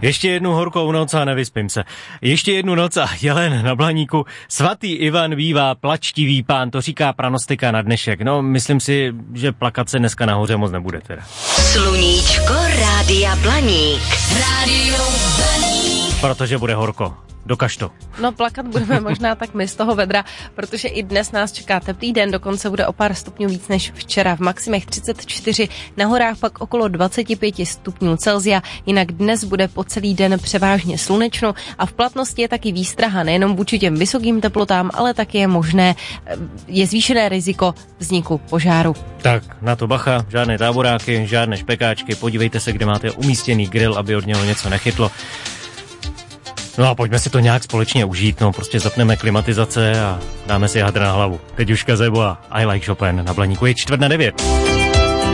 Ještě jednu horkou noc a nevyspím se. Ještě jednu noc a jelen na Blaníku. Svatý Ivan bývá plačtivý pán, to říká pranostika na dnešek. No, myslím si, že plakat se dneska nahoře moc nebude teda. Sluníčko Rádia Blaník. Rádio Blaník. Protože bude horko. Dokaž to. No plakat budeme možná tak my z toho vedra, protože i dnes nás čeká teplý den, dokonce bude o pár stupňů víc než včera. V maximech 34, na horách pak okolo 25 stupňů Celsia, jinak dnes bude po celý den převážně slunečno a v platnosti je taky výstraha nejenom vůči těm vysokým teplotám, ale taky je zvýšené riziko vzniku požáru. Tak, na to bacha, žádné táboráky, žádné špekáčky, podívejte se, kde máte umístěný grill, aby od něho něco nechytlo. No a pojďme si to nějak společně užít, no prostě zapneme klimatizace a dáme si hadr na hlavu. Teď už Gazebo a I Like Chopin na Blaníku je 8:45.